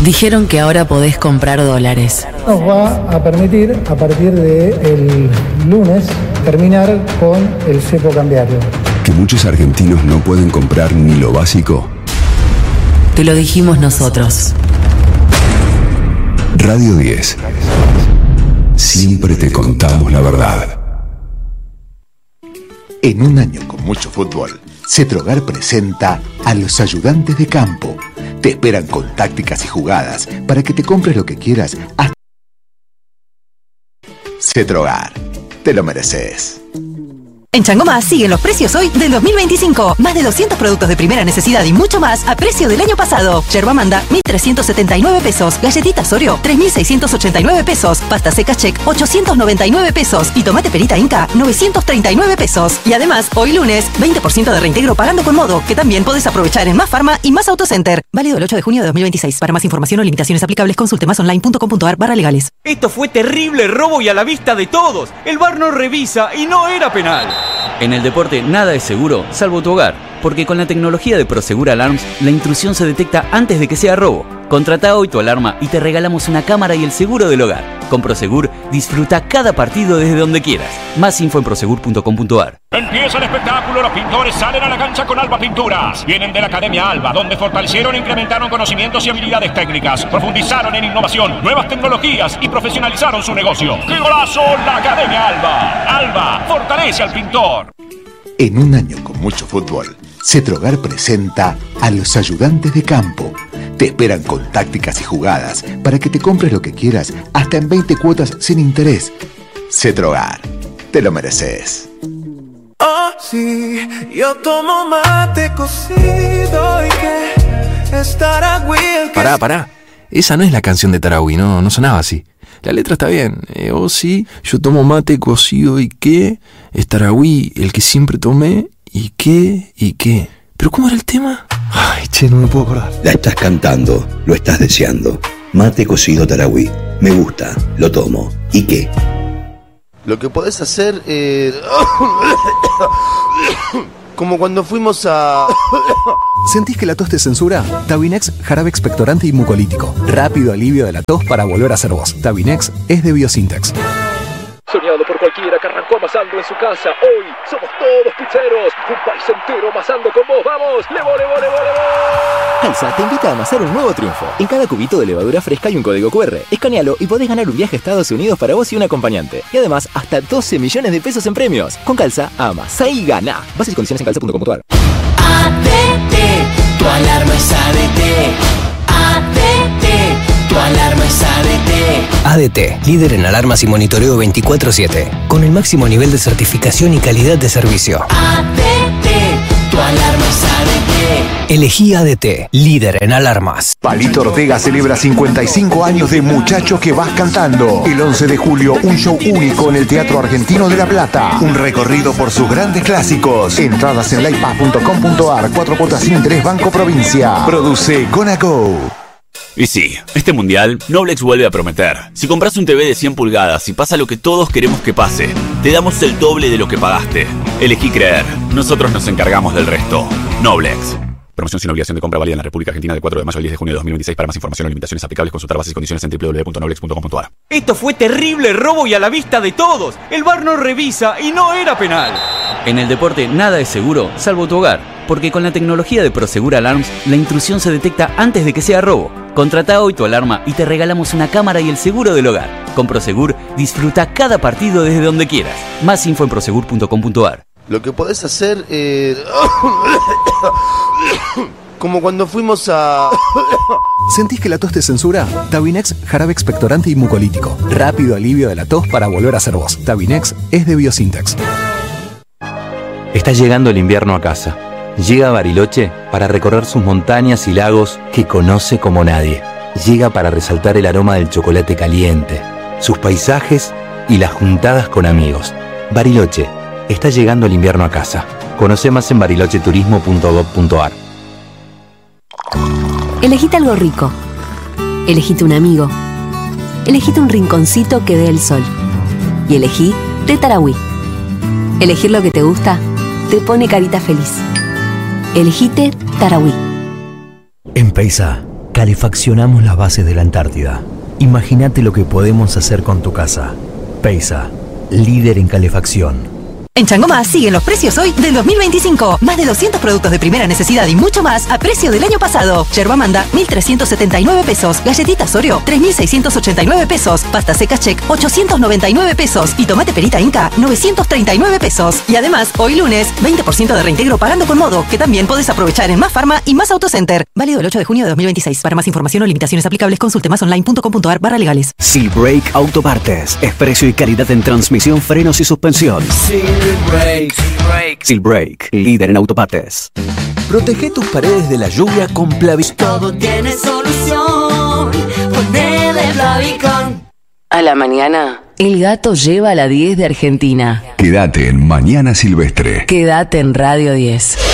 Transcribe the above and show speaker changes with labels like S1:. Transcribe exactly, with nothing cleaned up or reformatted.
S1: Dijeron que ahora podés comprar dólares.
S2: Nos va a permitir, a partir del lunes, terminar con el cepo cambiario.
S3: ¿Que muchos argentinos no pueden comprar ni lo básico?
S1: Te lo dijimos nosotros.
S3: Radio diez. Siempre te contamos la verdad.
S4: En un año con mucho fútbol, Cetrogar presenta a los ayudantes de campo. Te esperan con tácticas y jugadas para que te compres lo que quieras. Hasta... Cetrogar, te lo mereces.
S5: En Chango Más siguen los precios hoy del dos mil veinticinco. Más de doscientos productos de primera necesidad y mucho más a precio del año pasado. Yerba Manda, mil trescientos setenta y nueve pesos. Galletitas Oreo, tres mil seiscientos ochenta y nueve pesos. Pasta seca Check, ochocientos noventa y nueve pesos. Y tomate perita Inca, novecientos treinta y nueve pesos. Y además, hoy lunes, veinte por ciento de reintegro pagando con Modo, que también podés aprovechar en Más Farma y Más Autocenter. Válido el ocho de junio de dos mil veintiséis. Para más información o limitaciones aplicables, consulte masonline.com.ar barra legales.
S6: Esto fue terrible robo y a la vista de todos. El V A R no revisa y no era penal. En el deporte nada es seguro, salvo tu hogar, porque con la tecnología de Prosegur Alarms, la intrusión se detecta antes de que sea robo. Contrata hoy tu alarma y te regalamos una cámara y el seguro del hogar. Con Prosegur, disfruta cada partido desde donde quieras. Más info en prosegur punto com punto a r.
S7: Empieza el espectáculo, los pintores salen a la cancha con Alba Pinturas. Vienen de la Academia Alba, donde fortalecieron e incrementaron conocimientos y habilidades técnicas, profundizaron en innovación, nuevas tecnologías y profesionalizaron su negocio. ¡Qué golazo! La Academia Alba. Alba, fortalece al pintor.
S4: En un año con mucho fútbol, Cetrogar presenta a los ayudantes de campo. Te esperan con tácticas y jugadas para que te compres lo que quieras, hasta en veinte cuotas sin interés. Cetrogar, te lo mereces.
S8: Oh, sí, yo tomo mate cocido y que es Taragüí.
S9: Pará, pará. Esa no es la canción de Taragüí, no, no sonaba así. La letra está bien. Eh, oh, sí, yo tomo mate cocido y qué es Taragüí, el que siempre tomé y qué y qué. ¿Pero cómo era el tema? Ay, che, no me puedo acordar.
S10: La estás cantando, lo estás deseando. Mate cocido Taragüí. Me gusta, lo tomo. ¿Y qué?
S11: Lo que podés hacer es... como cuando fuimos a...
S12: ¿Sentís que la tos te censura? Tabinex, jarabe expectorante y mucolítico. Rápido alivio de la tos para volver a ser vos. Tabinex es de Biosintex.
S13: Soñado por cualquiera que arrancó amasando en su casa. Hoy somos todos pizzeros. Un país entero amasando con vos. ¡Vamos! ¡Levo, levo, levo, levo!
S14: Alsa te invita a amasar un nuevo triunfo. En cada cubito de levadura fresca hay un código cu erre. Escanealo y podés ganar un viaje a Estados Unidos para vos y un acompañante. Y además, hasta doce millones de pesos en premios. Con Calza, amasá y gana. Bases y condiciones en calza punto com punto a r.
S15: A D T, tu alarma es A D T. A D T, tu alarma es A D T.
S16: A D T, líder en alarmas y monitoreo veinticuatro siete, con el máximo nivel de certificación y calidad de servicio.
S15: A D T, tu alarma es A D T.
S16: Elegí A D T, líder en alarmas.
S4: Palito Ortega celebra cincuenta y cinco años de Muchacho que vas cantando. El once de julio, un show único en el Teatro Argentino de La Plata. Un recorrido por sus grandes clásicos. Entradas en livepaz punto com punto a r. Cuatro cuotas sin interés, Banco Provincia. Produce Gonna Go.
S17: Y sí, este mundial, Noblex vuelve a prometer. Si compras un T V de cien pulgadas y pasa lo que todos queremos que pase, te damos el doble de lo que pagaste. Elegí creer. Nosotros nos encargamos del resto. Noblex. Promoción sin obligación de compra válida en la República Argentina del cuatro de mayo al diez de junio de dos mil veintiséis. Para más información o limitaciones aplicables, consultar bases y condiciones en doble u doble u doble u punto noblex punto com punto a r.
S6: Esto fue terrible robo y a la vista de todos. El V A R no revisa y no era penal.
S17: En el deporte nada es seguro, salvo tu hogar, porque con la tecnología de Prosegur Alarms, la intrusión se detecta antes de que sea robo. Contrata hoy tu alarma y te regalamos una cámara y el seguro del hogar. Con Prosegur, disfruta cada partido desde donde quieras. Más info en prosegur punto com punto a r.
S11: Lo que podés hacer es... como cuando fuimos a...
S12: ¿Sentís que la tos te censura? Tabinex, jarabe expectorante y mucolítico. Rápido alivio de la tos para volver a ser vos. Tabinex es de Biosintex.
S18: Está llegando el invierno a casa. Llega a Bariloche para recorrer sus montañas y lagos que conoce como nadie. Llega para resaltar el aroma del chocolate caliente, sus paisajes y las juntadas con amigos. Bariloche, está llegando el invierno a casa. Conoce más en bariloche turismo punto gob punto a r.
S19: Elegite algo rico. Elegite un amigo. Elegite un rinconcito que dé el sol. Y elegí de Taragüí. Elegir lo que te gusta te pone carita feliz. Elegite Taragüí.
S20: En Peisa, calefaccionamos las bases de la Antártida. Imagínate lo que podemos hacer con tu casa. Peisa, líder en calefacción.
S5: En Chango Más siguen los precios hoy del dos mil veinticinco. Más de doscientos productos de primera necesidad y mucho más a precio del año pasado. Yerba Manda, mil trescientos setenta y nueve pesos. Galletitas Oreo, tres mil seiscientos ochenta y nueve pesos. Pasta seca Check, ochocientos noventa y nueve pesos. Y tomate perita Inca, novecientos treinta y nueve pesos. Y además, hoy lunes, veinte por ciento de reintegro pagando con Modo, que también podés aprovechar en Más Farma y Más Autocenter. Válido el ocho de junio de dos mil veintiséis. Para más información o limitaciones aplicables, consulte masonline.com.ar barra legales.
S21: Silbrake Autopartes. Es precio y calidad en transmisión, frenos y suspensión.
S15: Silbrake.
S21: Silbrake, líder en autopartes.
S22: Protege tus paredes de la lluvia con Plavicon.
S15: Todo tiene solución. Ponele Plavicon.
S1: A la mañana, el gato lleva la diez de Argentina.
S3: Quédate en Mañana Silvestre.
S1: Quédate en Radio diez.